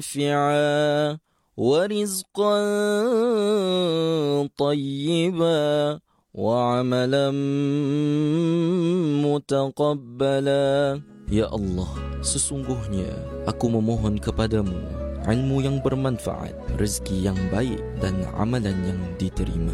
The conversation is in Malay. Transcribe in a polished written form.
نافعا ورزقا طيبا وعملا متقبلا. Ya Allah, sesungguhnya aku memohon kepadamu ilmu yang bermanfaat, rezeki yang baik dan amalan yang diterima.